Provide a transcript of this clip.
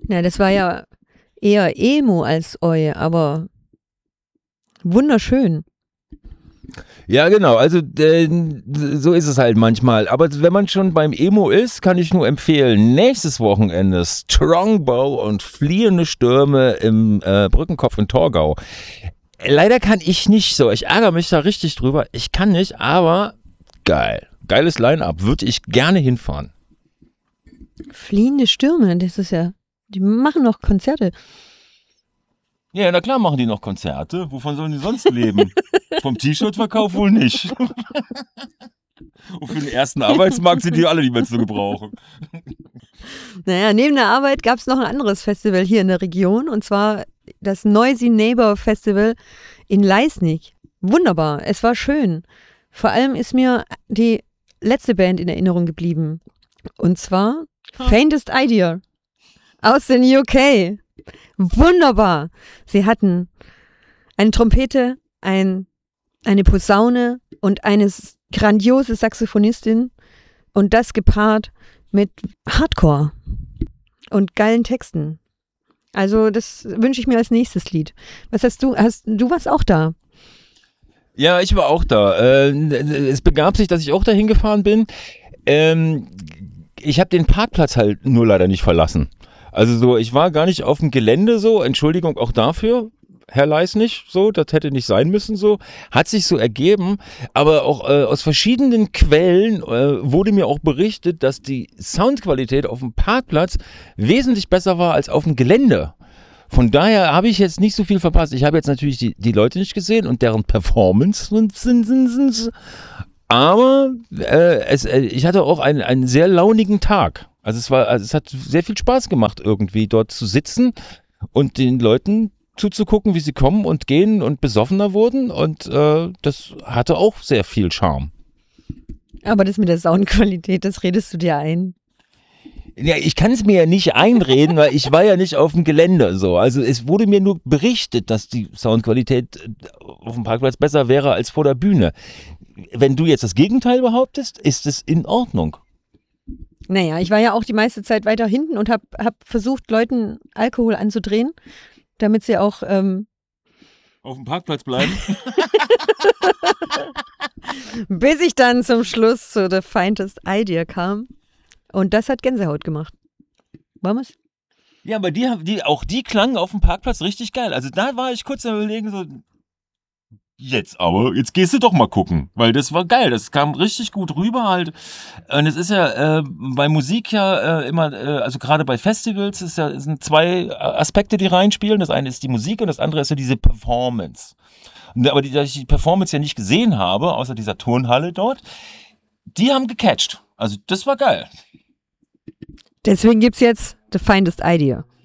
Na, das war ja eher Emo als Oi, aber wunderschön. Ja, genau, also so ist es halt manchmal. Aber wenn man schon beim Emo ist, kann ich nur empfehlen, nächstes Wochenende Strongbow und Fliehende Stürme im Brückenkopf in Torgau. Leider kann ich nicht so, ich ärgere mich da richtig drüber. Ich kann nicht, aber geil. Geiles Line-Up, würde ich gerne hinfahren. Fliehende Stürme, das ist ja, die machen noch Konzerte. Ja, na klar machen die noch Konzerte. Wovon sollen die sonst leben? Vom T-Shirt-Verkauf wohl nicht. Und für den ersten Arbeitsmarkt sind die alle nicht mehr zu gebrauchen. Naja, neben der Arbeit gab es noch ein anderes Festival hier in der Region und zwar das Noisy Neighbor Festival in Leisnig. Wunderbar, es war schön. Vor allem ist mir die letzte Band in Erinnerung geblieben und zwar Faintest Idea aus den UK. Wunderbar. Sie hatten eine Trompete, eine Posaune und eine grandiose Saxophonistin und das gepaart mit Hardcore und geilen Texten. Also das wünsche ich mir als nächstes Lied. Was hast du? Du warst auch da? Ja, ich war auch da. Es begab sich, dass ich auch dahin gefahren bin. Ich habe den Parkplatz halt nur leider nicht verlassen. Also so, ich war gar nicht auf dem Gelände so, Entschuldigung auch dafür, Herr Leisnig, so, das hätte nicht sein müssen so, hat sich so ergeben, aber auch aus verschiedenen Quellen wurde mir auch berichtet, dass die Soundqualität auf dem Parkplatz wesentlich besser war als auf dem Gelände. Von daher habe ich jetzt nicht so viel verpasst. Ich habe jetzt natürlich die Leute nicht gesehen und deren Performance, aber ich hatte auch einen sehr launigen Tag. Also es hat sehr viel Spaß gemacht, irgendwie dort zu sitzen und den Leuten zuzugucken, wie sie kommen und gehen und besoffener wurden. Und das hatte auch sehr viel Charme. Aber das mit der Soundqualität, das redest du dir ein. Ja, ich kann es mir ja nicht einreden, weil ich war ja nicht auf dem Gelände so. Also es wurde mir nur berichtet, dass die Soundqualität auf dem Parkplatz besser wäre als vor der Bühne. Wenn du jetzt das Gegenteil behauptest, ist es in Ordnung. Naja, ich war ja auch die meiste Zeit weiter hinten und hab versucht, Leuten Alkohol anzudrehen, damit sie auch auf dem Parkplatz bleiben. Bis ich dann zum Schluss zu The Faintest Idea kam. Und das hat Gänsehaut gemacht. War was? Ja, aber die klangen auf dem Parkplatz richtig geil. Also da war ich kurz am Überlegen, so, jetzt gehst du doch mal gucken, weil das war geil, das kam richtig gut rüber halt. Und es ist ja bei Musik ja immer, also gerade bei Festivals sind zwei Aspekte, die reinspielen. Das eine ist die Musik und das andere ist ja diese Performance. Aber da ich die Performance ja nicht gesehen habe, außer dieser Turnhalle dort, die haben gecatcht. Also das war geil. Deswegen gibt's jetzt The Faintest Idea.